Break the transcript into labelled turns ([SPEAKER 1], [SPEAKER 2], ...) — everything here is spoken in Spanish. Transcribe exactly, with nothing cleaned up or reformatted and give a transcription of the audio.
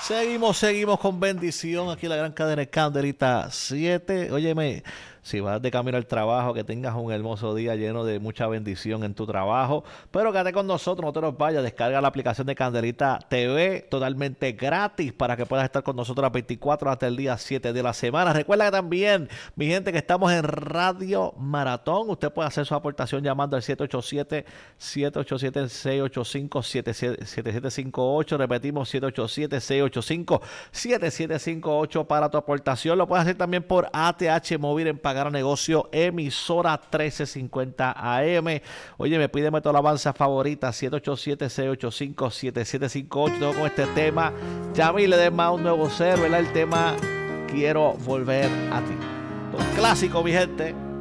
[SPEAKER 1] Seguimos, seguimos con bendición aquí en la gran cadena de Candelita siete. Óyeme, si vas de camino al trabajo, que tengas un hermoso día lleno de mucha bendición en tu trabajo. Pero quédate con nosotros, no te nos vayas. Descarga la aplicación de Candelita T V totalmente gratis para que puedas estar con nosotros las veinticuatro hasta el día siete de la semana. Recuerda que también, mi gente, que estamos en Radio Maratón. Usted puede hacer su aportación llamando al siete ocho siete, siete ocho siete, seis ocho cinco, siete siete cinco ocho. Repetimos, siete ocho siete, seis ocho cinco, siete siete cinco ocho para tu aportación. Lo puedes hacer también por A T H Móvil en Pagar a Negocio, emisora trece cincuenta A M. Oye, me pídeme tu alabanza favorita, siete ocho siete, seis ocho cinco, siete siete cinco ocho. Tengo con este tema, Yamil Ledesma, un nuevo ser, ¿verdad? El tema Quiero Volver a Ti. Un clásico, mi gente.